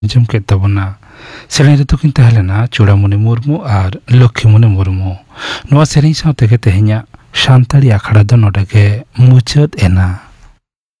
ᱟᱸᱡᱚᱢ ᱠᱮᱫ ᱛᱟᱵᱚᱱᱟ ᱥᱮᱨᱮᱧ ᱨᱮᱫᱚ ᱠᱤᱱ ᱛᱟᱦᱮᱸ ᱞᱮᱱᱟ ᱪᱩᱲᱟᱢᱚᱱᱤ ᱢᱩᱨᱢᱩ ᱟᱨ ᱞᱚᱠᱠᱷᱤᱢᱚᱱᱤ ᱢᱩᱨᱢᱩ। ᱱᱚᱣᱟ ᱥᱮᱨᱮᱧ ᱥᱟᱶ ᱛᱮᱜᱮ ᱛᱮᱦᱮᱧᱟᱜ ᱥᱟᱱᱛᱟᱲᱤ ᱟᱠᱷᱲᱟ ᱫᱚ ᱱᱚᱰᱮ ᱜᱮ ᱢᱩᱪᱟᱹᱫ ᱮᱱᱟ।